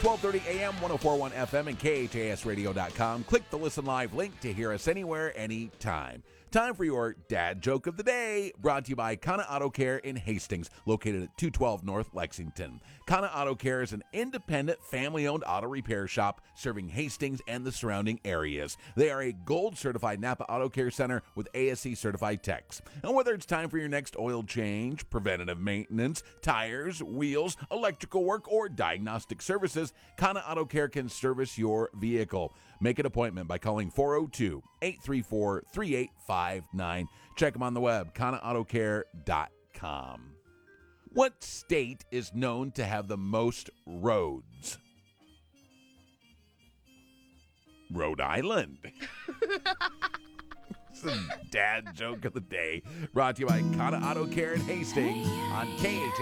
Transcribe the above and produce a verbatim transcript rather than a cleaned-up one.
twelve thirty a.m., ten forty-one F M, and K H A S radio dot com. Click the Listen Live link to hear us anywhere, anytime. Time for your Dad Joke of the Day, brought to you by Kana Auto Care in Hastings, located at two twelve North Lexington. Kana Auto Care is an independent, family-owned auto repair shop serving Hastings and the surrounding areas. They are a gold-certified Napa Auto Care Center with A S C-certified techs. And whether it's time for your next oil change, preventative maintenance, tires, wheels, electrical work, or diagnostic services, Kana Auto Care can service your vehicle. Make an appointment by calling four oh two, eight three four, three eight five nine. Check them on the web, kana auto care dot com. What state is known to have the most roads? Rhode Island. It's a Dad Joke of the Day, brought to you by Kana Auto Care in Hastings on K H